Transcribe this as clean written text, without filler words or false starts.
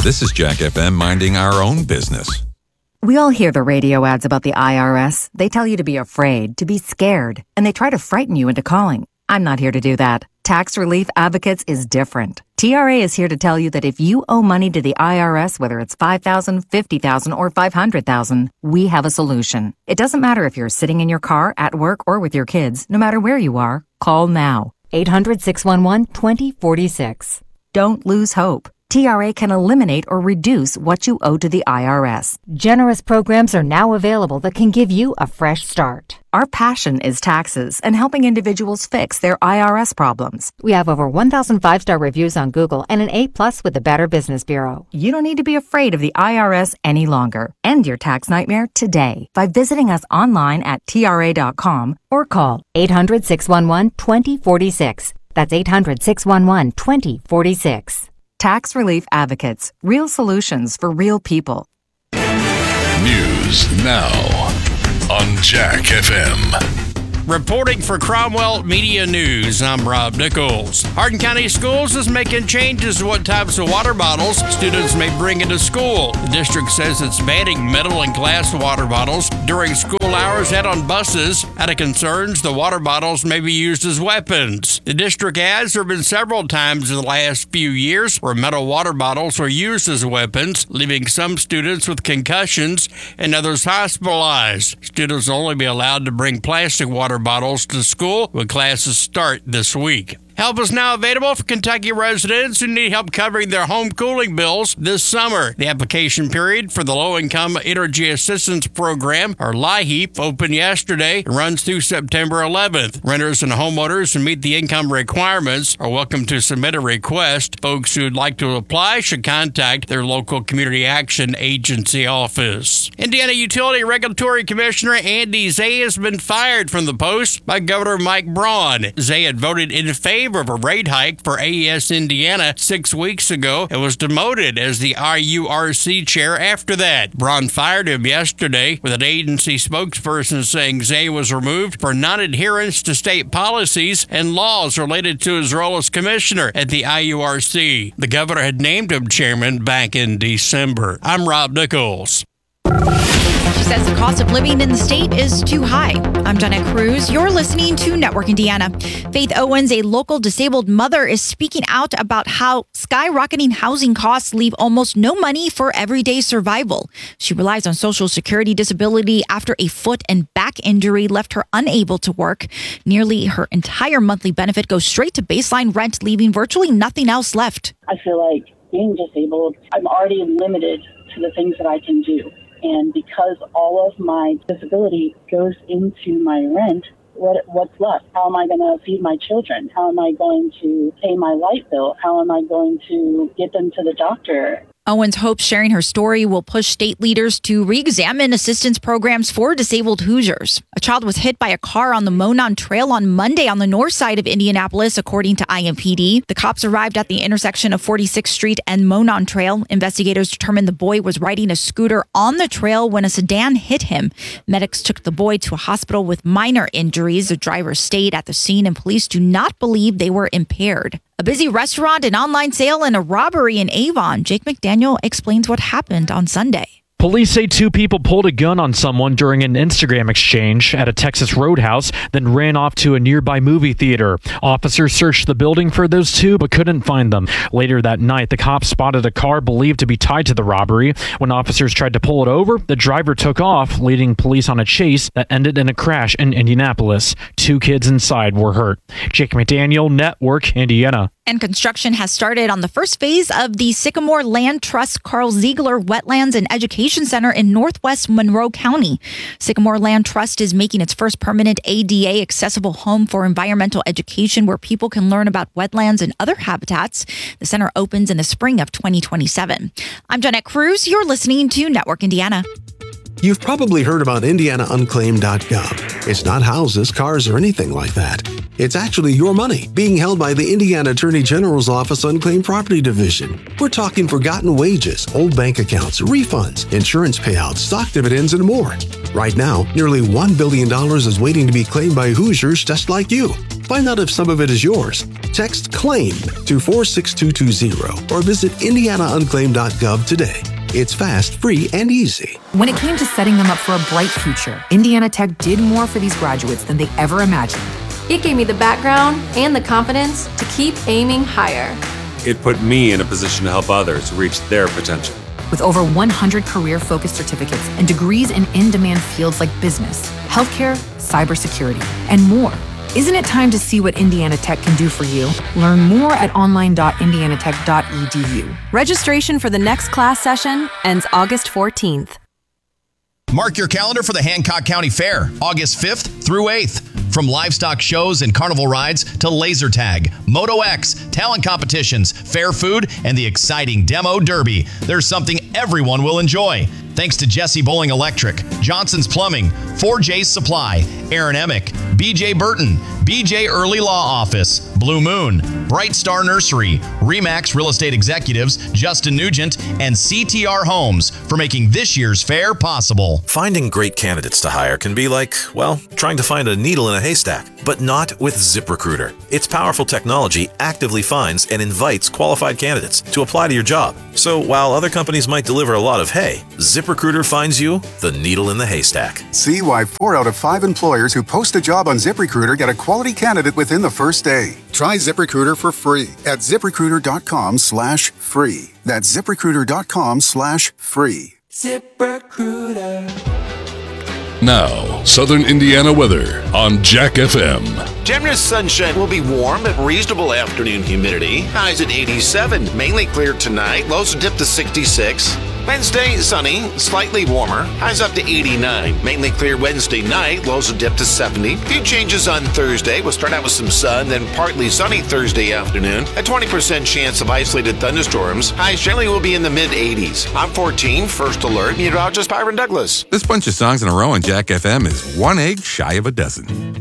This is Jack FM minding our own business. We all hear the radio ads about the IRS. They tell you to be afraid, to be scared, and they try to frighten you into calling. I'm not here to do that. Tax Relief Advocates is different. TRA is here to tell you that if you owe money to the IRS, whether it's $5,000, $50,000, or $500,000, we have a solution. It doesn't matter if you're sitting in your car, at work, or with your kids. No matter where you are, call now. 800-611-2046. Don't lose hope. TRA can eliminate or reduce what you owe to the IRS. Generous programs are now available that can give you a fresh start. Our passion is taxes and helping individuals fix their IRS problems. We have over 1,000 five-star reviews on Google and an A+ with the Better Business Bureau. You don't need to be afraid of the IRS any longer. End your tax nightmare today by visiting us online at TRA.com or call 800-611-2046. That's 800-611-2046. Tax Relief Advocates. Real solutions for real people. News now on Jack FM. Reporting for Cromwell Media News, I'm Rob Nichols. Hardin County Schools is making changes to what types of water bottles students may bring into school. The district says it's banning metal and glass water bottles during school hours and on buses. Out of concerns, the water bottles may be used as weapons. The district adds there have been several times in the last few years where metal water bottles were used as weapons, leaving some students with concussions and others hospitalized. Students will only be allowed to bring plastic water bottles to school when classes start this week. Help is now available for Kentucky residents who need help covering their home cooling bills this summer. The application period for the Low-Income Energy Assistance Program, or LIHEAP, opened yesterday and runs through September 11th. Renters and homeowners who meet the income requirements are welcome to submit a request. Folks who would like to apply should contact their local Community Action Agency office. Indiana Utility Regulatory Commissioner Andy Zay has been fired from the post by Governor Mike Braun. Zay had voted in favor of a rate hike for AES Indiana 6 weeks ago and was demoted as the IURC chair after that. Braun fired him yesterday, with an agency spokesperson saying Zay was removed for non-adherence to state policies and laws related to his role as commissioner at the IURC. The governor had named him chairman back in December. I'm Rob Nichols. She says the cost of living in the state is too high. I'm Jeanette Cruz. You're listening to Network Indiana. Faith Owens, a local disabled mother, is speaking out about how skyrocketing housing costs leave almost no money for everyday survival. She relies on Social Security disability after a foot and back injury left her unable to work. Nearly her entire monthly benefit goes straight to baseline rent, leaving virtually nothing else left. I feel like being disabled, I'm already limited to the things that I can do. And because all of my disability goes into my rent, what's left? How am I going to feed my children? How am I going to pay my light bill? How am I going to get them to the doctor? Owens hopes sharing her story will push state leaders to re-examine assistance programs for disabled Hoosiers. A child was hit by a car on the Monon Trail on Monday on the north side of Indianapolis, according to IMPD. The cops arrived at the intersection of 46th Street and Monon Trail. Investigators determined the boy was riding a scooter on the trail when a sedan hit him. Medics took the boy to a hospital with minor injuries. The driver stayed at the scene, and police do not believe they were impaired. A busy restaurant, an online sale, and a robbery in Avon. Jake McDaniel explains what happened on Sunday. Police say two people pulled a gun on someone during an Instagram exchange at a Texas roadhouse, then ran off to a nearby movie theater. Officers searched the building for those two, but couldn't find them. Later that night, the cops spotted a car believed to be tied to the robbery. When officers tried to pull it over, the driver took off, leading police on a chase that ended in a crash in Indianapolis. 2 kids inside were hurt. Jake McDaniel, Network, Indiana. And construction has started on the first phase of the Sycamore Land Trust Carl Ziegler Wetlands and Education Center in northwest Monroe County. Sycamore Land Trust is making its first permanent ADA accessible home for environmental education where people can learn about wetlands and other habitats. The center opens in the spring of 2027. I'm Jeanette Cruz. You're listening to Network Indiana. You've probably heard about IndianaUnclaimed.gov. It's not houses, cars, or anything like that. It's actually your money being held by the Indiana Attorney General's Office Unclaimed Property Division. We're talking forgotten wages, old bank accounts, refunds, insurance payouts, stock dividends, and more. Right now, nearly $1 billion is waiting to be claimed by Hoosiers just like you. Find out if some of it is yours. Text CLAIM to 46220 or visit indianaunclaimed.gov today. It's fast, free, and easy. When it came to setting them up for a bright future, Indiana Tech did more for these graduates than they ever imagined. It gave me the background and the confidence to keep aiming higher. It put me in a position to help others reach their potential. With over 100 career-focused certificates and degrees in in-demand fields like business, healthcare, cybersecurity, and more. Isn't it time to see what Indiana Tech can do for you? Learn more at online.indianatech.edu. Registration for the next class session ends August 14th. Mark your calendar for the Hancock County Fair, August 5th through 8th. From livestock shows and carnival rides to laser tag, Moto X, talent competitions, fair food, and the exciting Demo Derby, there's something everyone will enjoy. Thanks to Jesse Bowling Electric, Johnson's Plumbing, 4J's Supply, Aaron Emick, BJ Burton, BJ Early Law Office, Blue Moon, Bright Star Nursery, Remax Real Estate Executives, Justin Nugent, and CTR Homes for making this year's fair possible. Finding great candidates to hire can be like, well, trying to find a needle in a haystack, but not with ZipRecruiter. Its powerful technology actively finds and invites qualified candidates to apply to your job. So while other companies might deliver a lot of hay, ZipRecruiter finds you the needle in the haystack. See why 4 out of 5 employers who post a job on ZipRecruiter get a quality candidate within the first day. Try ZipRecruiter for free at ZipRecruiter.com/free. That's ZipRecruiter.com/free. ZipRecruiter. Now, Southern Indiana weather on Jack FM. Generous sunshine will be warm but reasonable afternoon humidity. Highs at 87, mainly clear tonight. Lows will dip to 66. Wednesday, sunny, slightly warmer. Highs up to 89. Mainly clear Wednesday night. Lows will dip to 70. Few changes on Thursday. We'll start out with some sun, then partly sunny Thursday afternoon. A 20% chance of isolated thunderstorms. Highs generally will be in the mid-80s. On 14, first alert, meteorologist Byron Douglas. This bunch of songs in a row on Jack FM is one egg shy of a dozen.